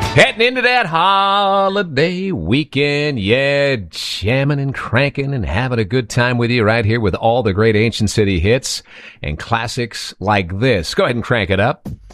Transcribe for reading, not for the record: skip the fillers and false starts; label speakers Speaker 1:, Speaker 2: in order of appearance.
Speaker 1: Heading into that holiday weekend, yeah, jamming and cranking and having a good time with you right here with all the great Ancient City hits and classics like this. Go ahead and crank it up.